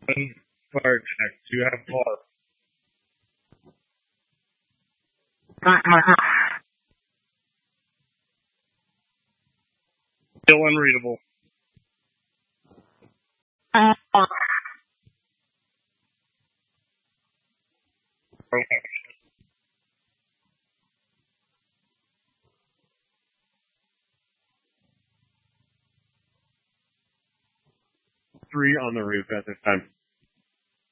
One fire check. Do you have bar? Still unreadable. Three on the roof at this time.